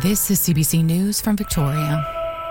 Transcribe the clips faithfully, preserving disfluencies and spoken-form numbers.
This is C B C News from Victoria.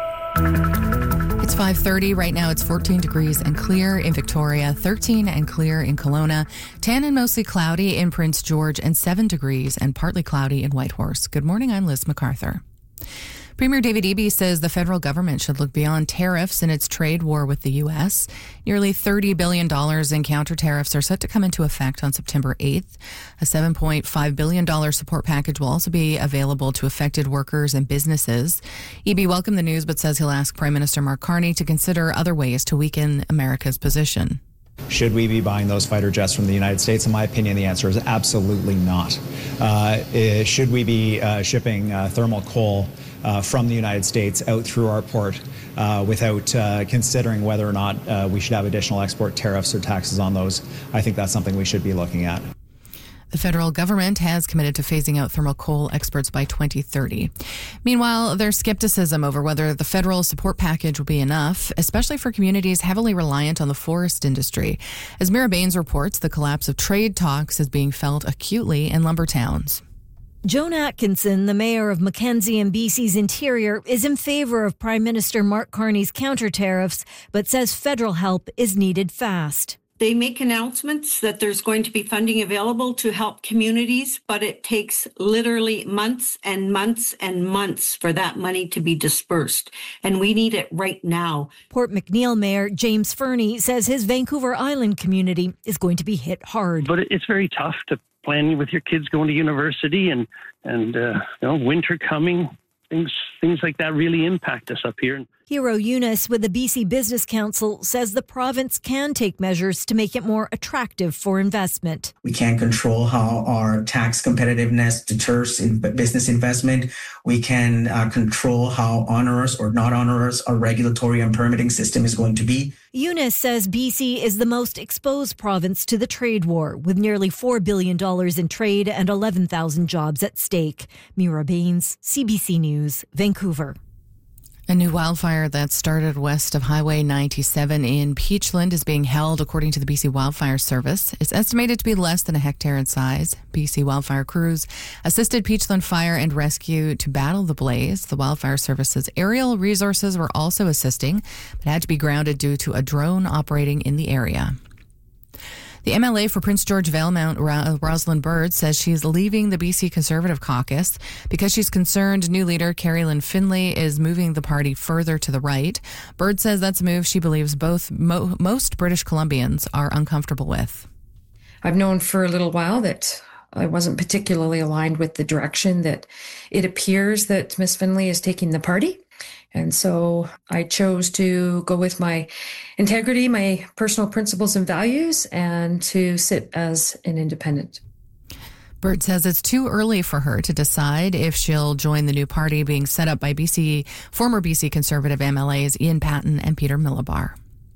It's five thirty. Right now it's fourteen degrees and clear in Victoria, thirteen and clear in Kelowna, ten and mostly cloudy in Prince George, and seven degrees and partly cloudy in Whitehorse. Good morning, I'm Liz MacArthur. Premier David Eby says the federal government should look beyond tariffs in its trade war with the U S. Nearly thirty billion dollars in counter tariffs are set to come into effect on September eighth. A seven point five billion dollars support package will also be available to affected workers and businesses. Eby welcomed the news but says he'll ask Prime Minister Mark Carney to consider other ways to weaken America's position. Should we be buying those fighter jets from the United States? In my opinion, the answer is absolutely not. Uh, should we be uh, shipping uh, thermal coal uh, from the United States out through our port uh, without uh, considering whether or not uh, we should have additional export tariffs or taxes on those? I think that's something we should be looking at. The federal government has committed to phasing out thermal coal exports by twenty thirty. Meanwhile, there's skepticism over whether the federal support package will be enough, especially for communities heavily reliant on the forest industry. As Mira Baines reports, the collapse of trade talks is being felt acutely in lumber towns. Joan Atkinson, the mayor of Mackenzie and B C's Interior, is in favour of Prime Minister Mark Carney's counter-tariffs, but says federal help is needed fast. They make announcements that there's going to be funding available to help communities, but it takes literally months and months and months for that money to be dispersed. And we need it right now. Port McNeill Mayor James Fernie says his Vancouver Island community is going to be hit hard. But it's very tough to plan with your kids going to university and, and uh, you know, winter coming. Things, things like that really impact us up here. Hero Eunice with the B C Business Council says the province can take measures to make it more attractive for investment. We can't control how our tax competitiveness deters in business investment. We can uh, control how onerous or not onerous our regulatory and permitting system is going to be. Eunice says B C is the most exposed province to the trade war, with nearly four billion dollars in trade and eleven thousand jobs at stake. Mira Baines, C B C News, Vancouver. A new wildfire that started west of Highway ninety-seven in Peachland is being held, according to the B C Wildfire Service. It's estimated to be less than a hectare in size. B C wildfire crews assisted Peachland Fire and Rescue to battle the blaze. The Wildfire Service's aerial resources were also assisting, but had to be grounded due to a drone operating in the area. The M L A for Prince George Valemount, Rosalind Bird, says she's leaving the B C Conservative Caucus because she's concerned new leader Carrie Lynn Finlay is moving the party further to the right. Bird says that's a move she believes both mo- most British Columbians are uncomfortable with. I've known for a little while that I wasn't particularly aligned with the direction that it appears that Miss Finlay is taking the party. And so I chose to go with my integrity, my personal principles and values, and to sit as an independent. Bird says it's too early for her to decide if she'll join the new party being set up by B C former B C Conservative M L As Ian Patten and Peter Millibar.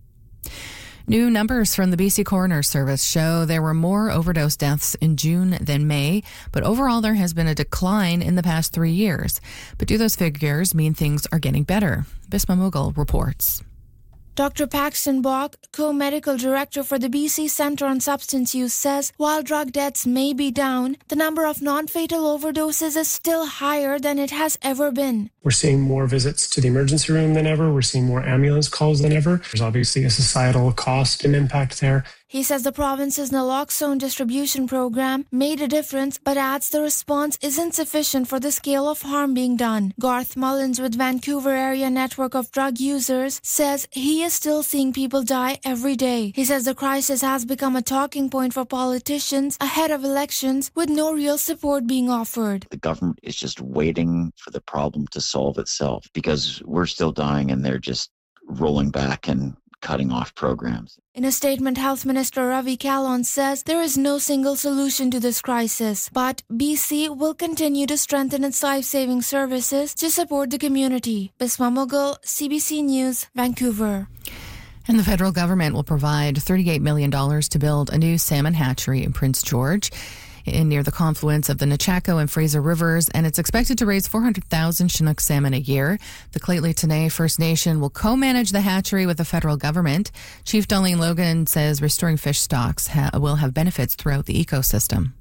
New numbers from the B C Coroner's Service show there were more overdose deaths in June than May, but overall there has been a decline in the past three years. But do those figures mean things are getting better? Bisma Mughal reports. Doctor Paxton Bach, co-medical director for the B C Centre on Substance Use, says while drug deaths may be down, the number of non-fatal overdoses is still higher than it has ever been. We're seeing more visits to the emergency room than ever. We're seeing more ambulance calls than ever. There's obviously a societal cost and impact there. He says the province's naloxone distribution program made a difference, but adds the response isn't sufficient for the scale of harm being done. Garth Mullins with Vancouver Area Network of Drug Users says he is still seeing people die every day. He says the crisis has become a talking point for politicians ahead of elections with no real support being offered. The government is just waiting for the problem to solve itself because we're still dying and they're just rolling back and cutting off programs. In a statement, Health Minister Ravi Kahlon says there is no single solution to this crisis, but B C will continue to strengthen its life-saving services to support the community. Bisma Mughal, C B C News, Vancouver. And the federal government will provide thirty-eight million dollars to build a new salmon hatchery in Prince George, in near the confluence of the Nechako and Fraser Rivers, and it's expected to raise four hundred thousand Chinook salmon a year. The Lheidli First Nation will co-manage the hatchery with the federal government. Chief Darlene Logan says restoring fish stocks ha- will have benefits throughout the ecosystem.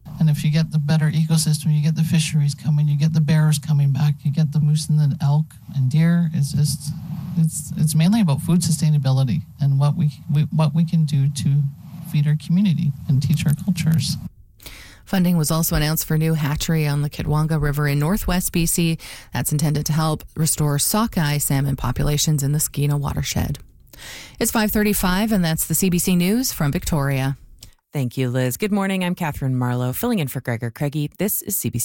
And if you get the better ecosystem, you get the fisheries coming, you get the bears coming back, you get the moose and the elk and deer. It's just, it's it's mainly about food sustainability and what we, we what we can do to feed our community and teach our cultures. Funding was also announced for a new hatchery on the Kitwanga River in northwest B C. That's intended to help restore sockeye salmon populations in the Skeena watershed. It's five thirty-five, and that's the C B C News from Victoria. Thank you, Liz. Good morning. I'm Catherine Marlowe, filling in for Gregor Craigie. This is C B C